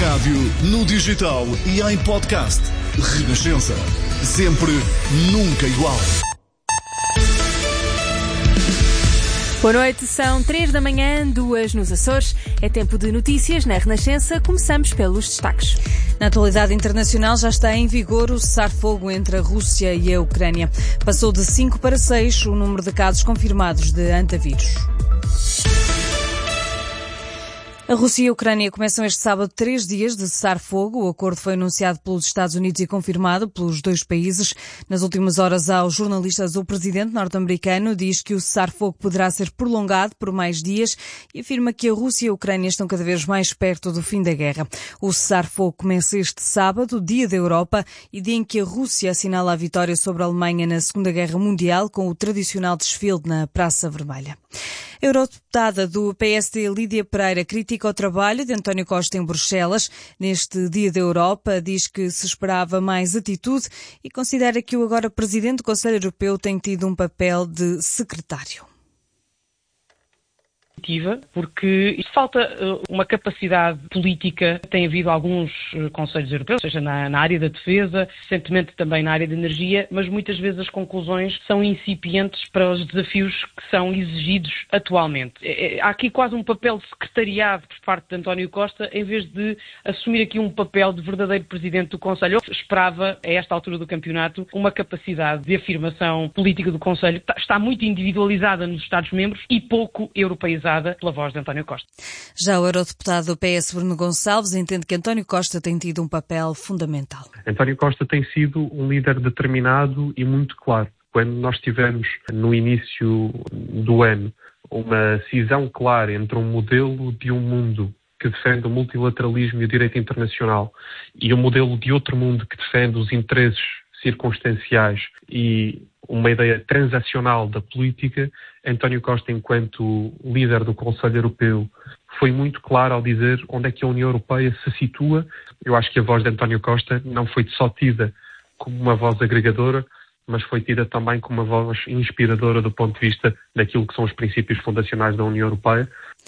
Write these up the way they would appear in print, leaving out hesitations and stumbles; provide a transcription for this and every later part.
rádio, no digital e em podcast. Renascença. Sempre, nunca igual. Boa noite, são 3 da manhã, 2 nos Açores. É tempo de notícias na Renascença. Começamos pelos destaques. Na atualidade internacional já está em vigor o cessar-fogo entre a Rússia e a Ucrânia. Passou de 5 para 6 o número de casos confirmados de antavírus. A Rússia e a Ucrânia começam este sábado 3 dias de cessar-fogo. O acordo foi anunciado pelos Estados Unidos e confirmado pelos dois países. Nas últimas horas, aos jornalistas, o presidente norte-americano diz que o cessar-fogo poderá ser prolongado por mais dias e afirma que a Rússia e a Ucrânia estão cada vez mais perto do fim da guerra. O cessar-fogo começa este sábado, Dia da Europa, e dia em que a Rússia assinala a vitória sobre a Alemanha na Segunda Guerra Mundial com o tradicional desfile na Praça Vermelha. A eurodeputada do PSD, Lídia Pereira, critica o trabalho de António Costa em Bruxelas. Neste Dia da Europa, diz que se esperava mais atitude e considera que o agora Presidente do Conselho Europeu tem tido um papel de secretário. Porque falta uma capacidade política. Tem havido alguns conselhos europeus, seja na área da defesa, recentemente também na área da energia, mas muitas vezes as conclusões são incipientes para os desafios que são exigidos atualmente. Há aqui quase um papel de secretariado por parte de António Costa, em vez de assumir aqui um papel de verdadeiro Presidente do Conselho. Eu esperava, a esta altura do campeonato, uma capacidade de afirmação política do Conselho. Está muito individualizada nos Estados-membros e pouco europeizada pela voz de António Costa. Já o eurodeputado do PS, Bruno Gonçalves, entende que António Costa tem tido um papel fundamental. António Costa tem sido um líder determinado e muito claro. Quando nós tivemos, no início do ano, uma cisão clara entre um modelo de um mundo que defende o multilateralismo e o direito internacional e um modelo de outro mundo que defende os interesses circunstanciais e uma ideia transacional da política, António Costa, enquanto líder do Conselho Europeu, foi muito claro ao dizer onde é que a União Europeia se situa. Eu acho que a voz de António Costa não foi só tida como uma voz agregadora, mas foi tida também como uma voz inspiradora do ponto de vista daquilo que são os princípios fundacionais da União Europeia.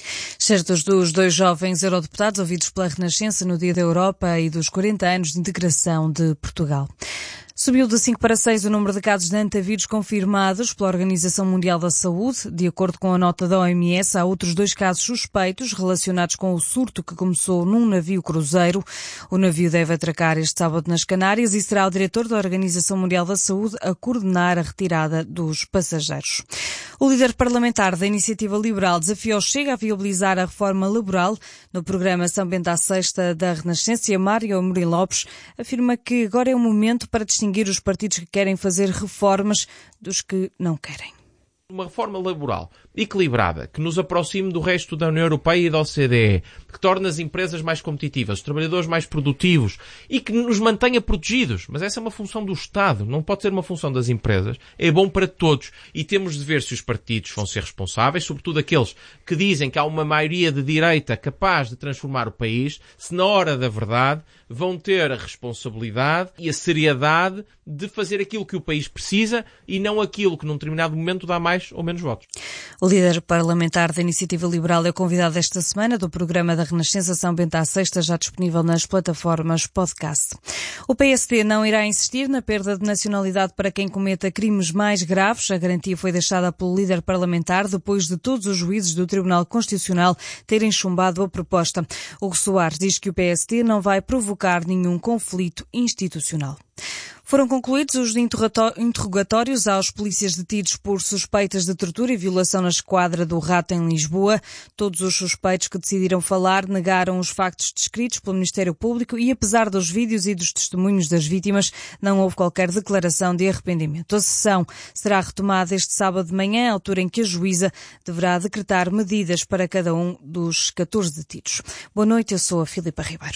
Certos dos dois jovens eurodeputados ouvidos pela Renascença no Dia da Europa e dos 40 anos de integração de Portugal. Subiu de 5 para 6 o número de casos de antavírus confirmados pela Organização Mundial da Saúde. De acordo com a nota da OMS, há outros 2 casos suspeitos relacionados com o surto que começou num navio cruzeiro. O navio deve atracar este sábado nas Canárias e será o diretor da Organização Mundial da Saúde a coordenar a retirada dos passageiros. O líder parlamentar da Iniciativa Liberal desafiou o Chega a viabilizar a reforma laboral. No programa São Bento à Sexta da Renascença, Mário Amorim Lopes afirma que agora é o momento para distinguir os partidos que querem fazer reformas dos que não querem. Uma reforma laboral equilibrada, que nos aproxime do resto da União Europeia e da OCDE, que torne as empresas mais competitivas, os trabalhadores mais produtivos e que nos mantenha protegidos. Mas essa é uma função do Estado, não pode ser uma função das empresas. É bom para todos e temos de ver se os partidos vão ser responsáveis, sobretudo aqueles que dizem que há uma maioria de direita capaz de transformar o país, se na hora da verdade vão ter a responsabilidade e a seriedade de fazer aquilo que o país precisa e não aquilo que num determinado momento dá mais ou menos votos. O líder parlamentar da Iniciativa Liberal é o convidado esta semana do programa da Renascença São Bento à Sexta, já disponível nas plataformas podcast. O PSD não irá insistir na perda de nacionalidade para quem cometa crimes mais graves. A garantia foi deixada pelo líder parlamentar depois de todos os juízes do Tribunal Constitucional terem chumbado a proposta. Hugo Soares diz que o PSD não vai provocar nenhum conflito institucional. Foram concluídos os interrogatórios aos polícias detidos por suspeitas de tortura e violação na esquadra do Rato em Lisboa. Todos os suspeitos que decidiram falar negaram os factos descritos pelo Ministério Público e, apesar dos vídeos e dos testemunhos das vítimas, não houve qualquer declaração de arrependimento. A sessão será retomada este sábado de manhã, à altura em que a juíza deverá decretar medidas para cada um dos 14 detidos. Boa noite, eu sou a Filipa Ribeiro.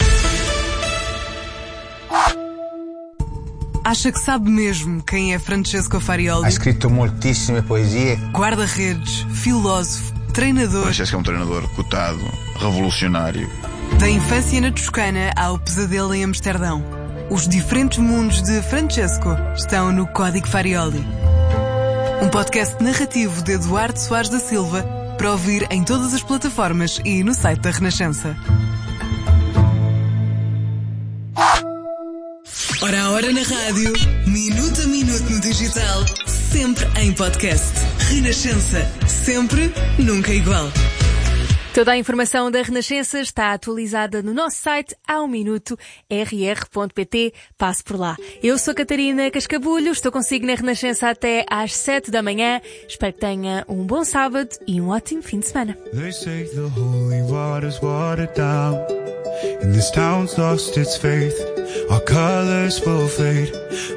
Acha que sabe mesmo quem é Francesco Farioli? Ha scritto moltissime poesie. Guarda-redes, filósofo, treinador. Francesco é um treinador cotado, revolucionário. Da infância na Toscana ao pesadelo em Amsterdão. Os diferentes mundos de Francesco estão no Código Farioli. Um podcast narrativo de Eduardo Soares da Silva para ouvir em todas as plataformas e no site da Renascença. Hora a hora na rádio, minuto a minuto no digital, sempre em podcast. Renascença. Sempre, nunca igual. Toda a informação da Renascença está atualizada no nosso site há um minuto, rr.pt. Passe por lá. Eu sou a Catarina Cascabulho, estou consigo na Renascença até às 7 da manhã. Espero que tenha um bom sábado e um ótimo fim de semana. They say the holy water's watered down, and this town's lost its faith. Our colors will fade.